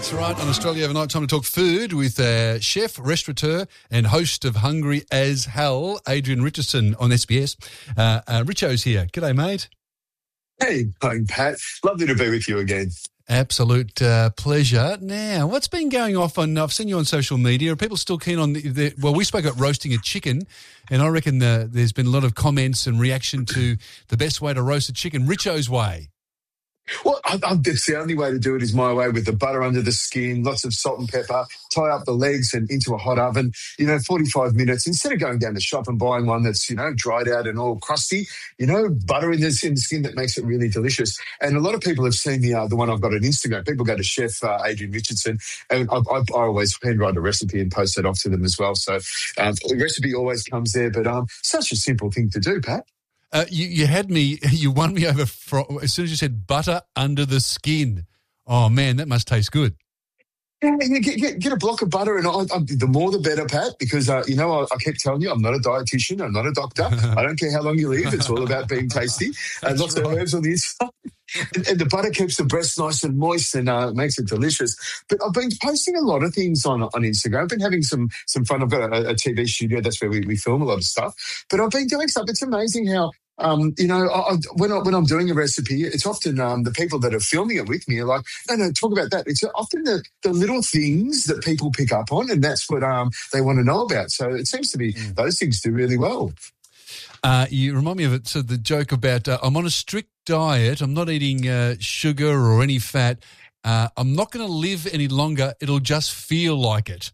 That's right. On Australia Overnight, time to talk food with chef, restaurateur and host of Hungry as Hell, Adrian Richardson on SBS. Richo's here. G'day, mate. Hey, Pat. Lovely to be with you again. Absolute pleasure. Now, what's been going off on, I've seen you on social media, are people still keen on, well, we spoke about roasting a chicken, and I reckon there's been a lot of comments and reaction to the best way to roast a chicken, Richo's way. Well, it's the only way to do it is my way, with the butter under the skin, lots of salt and pepper, tie up the legs and into a hot oven, 45 minutes. Instead of going down the shop and buying one that's, dried out and all crusty, butter in the skin that makes it really delicious. And a lot of people have seen the one I've got on Instagram. People go to Chef Adrian Richardson, and I always handwrite a recipe and post that off to them as well. So the recipe always comes there, but such a simple thing to do, Pat. You won me over as soon as you said butter under the skin. Oh, man, that must taste good. Yeah, get a block of butter, and the more the better, Pat, because, I keep telling you, I'm not a dietitian, I'm not a doctor. I don't care how long you live. It's all about being tasty. And lots of herbs on the inside. And the butter keeps the breast nice and moist and makes it delicious. But I've been posting a lot of things on Instagram. I've been having some fun. I've got a TV studio. That's where we film a lot of stuff. But I've been doing stuff. It's amazing how, when I'm doing a recipe, it's often the people that are filming it with me are like, no, talk about that. It's often the little things that people pick up on, and that's what they want to know about. So it seems to be those things do really well. You remind me of it. So the joke about I'm on a strict diet. I'm not eating sugar or any fat. I'm not going to live any longer. It'll just feel like it.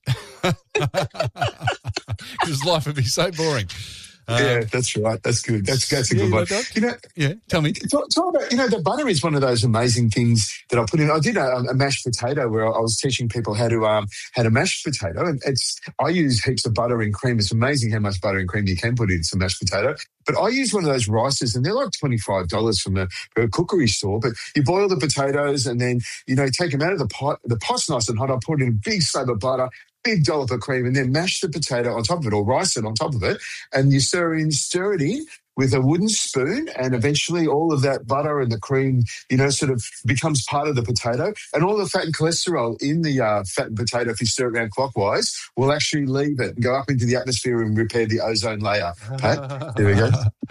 Because life would be so boring. Yeah, that's right. That's good. That's a good one. Yeah, tell me. Talk about, the butter is one of those amazing things that I put in. I did a mashed potato where I was teaching people how to mash potato, and I use heaps of butter and cream. It's amazing how much butter and cream you can put into mashed potato. But I use one of those rices, and they're like $25 from the cookery store. But you boil the potatoes, and then take them out of the pot. The pot's nice and hot. I put in a big slab of butter, big dollop of cream, and then mash the potato on top of it, or rice it on top of it, and you stir it in with a wooden spoon, and eventually all of that butter and the cream, sort of becomes part of the potato, and all the fat and cholesterol in the fat and potato, if you stir it around clockwise, will actually leave it and go up into the atmosphere and repair the ozone layer. Pat, there we go.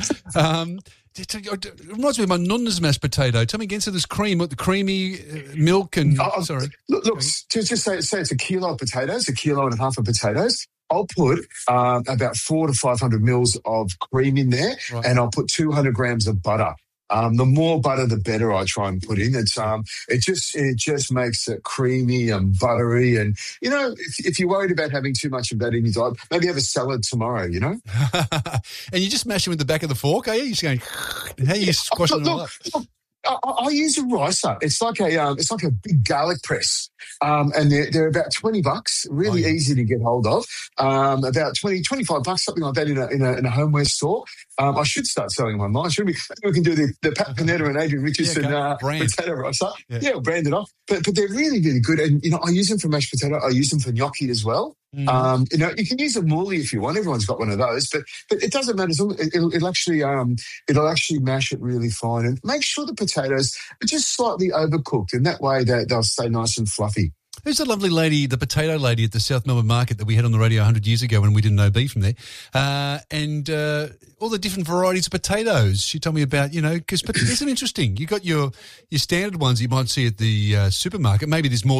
It reminds me of my nonna's mashed potato. Tell me again, so there's cream, the creamy milk and... sorry. Look, just say it's a kilo of potatoes, 1.5 kilos of potatoes. I'll put about 400 to 500 mils of cream in there, right, and I'll put 200 grams of butter. The more butter, the better I try and put in. It just makes it creamy and buttery. And, if you're worried about having too much of that in your diet, maybe have a salad tomorrow, And you just mash them with the back of the fork, are you? You're just going, how are you squashing them all up? I use a ricer. It's like a big garlic press, and they're about $20. Really easy to get hold of. About $25, something like that, in a homeware store. I should start selling them online. Shouldn't we? Maybe we can do the Pat Panetta and Adrian Richardson potato ricer. Yeah, we'll brand it off. But they're really, really good. And I use them for mashed potato. I use them for gnocchi as well. You can use a mouli if you want. Everyone's got one of those, but it doesn't matter. It'll actually mash it really fine, and make sure the potatoes are just slightly overcooked, and that way they'll stay nice and fluffy. Who's the lovely lady, the potato lady at the South Melbourne market that we had on the radio 100 years ago when we didn't know beef from there? And all the different varieties of potatoes. She told me about, because isn't it interesting? You got your standard ones you might see at the supermarket. Maybe there's more